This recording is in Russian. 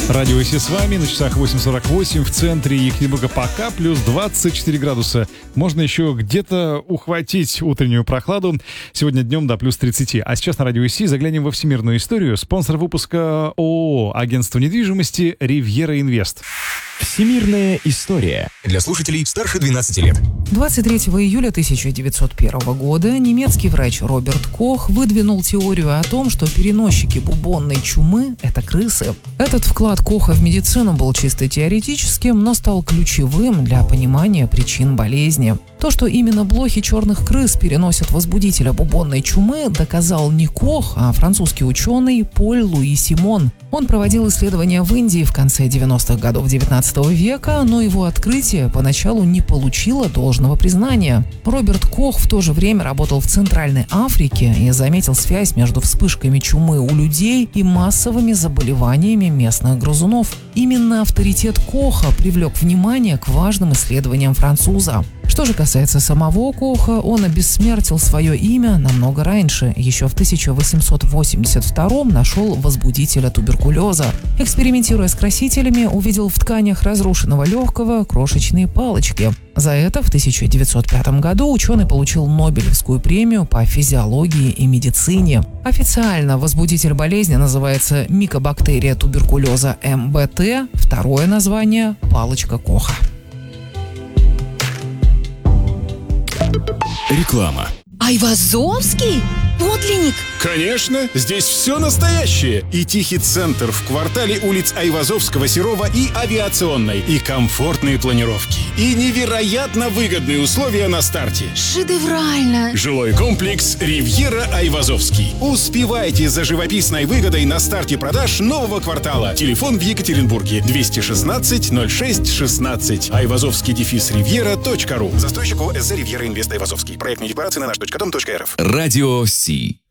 Радио ИС с вами, на часах 8:48, в центре Екатеринбурга пока плюс 24 градуса. Можно еще где-то ухватить утреннюю прохладу. Сегодня днем до плюс 30. А сейчас на Радио ИС заглянем во всемирную историю. Спонсор выпуска ООО «Агентство недвижимости Ривьера Инвест». Всемирная история. Для слушателей старше 12 лет. 23 июля 1901 года немецкий врач Роберт Кох выдвинул теорию о том, что переносчики бубонной чумы – это крысы. Этот вклад Коха в медицину был чисто теоретическим, но стал ключевым для понимания причин болезни. То, что именно блохи черных крыс переносят возбудителя бубонной чумы, доказал не Кох, а французский ученый Поль Луи Симон. Он проводил исследования в Индии в конце 90-х годов 19 века, но его открытие поначалу не получило должного признания. Роберт Кох в то же время работал в Центральной Африке и заметил связь между вспышками чумы у людей и массовыми заболеваниями местных грызунов. Именно авторитет Коха привлек внимание к важным исследованиям француза. Что же касается самого Коха, он обессмертил свое имя намного раньше. Еще в 1882 нашел возбудителя туберкулеза. Экспериментируя с красителями, увидел в тканях разрушенного легкого крошечные палочки. За это в 1905 году ученый получил Нобелевскую премию по физиологии и медицине. Официально возбудитель болезни называется микобактерия туберкулеза МБТ, второе название – палочка Коха. Реклама. Айвазовский? Подлинник? Конечно, здесь все настоящее. И тихий центр в квартале улиц Айвазовского, Серова и Авиационной. И комфортные планировки. И невероятно выгодные условия на старте. Шедеврально! Жилой комплекс «Ривьера Айвазовский». Успевайте за живописной выгодой на старте продаж нового квартала. Телефон в Екатеринбурге 216 06 16. Айвазовский-ривьера.ру. Застройщик ОСЗ «Ривьера Инвест Айвазовский». Проектные декларации на наш.дом.рф. Радио Си.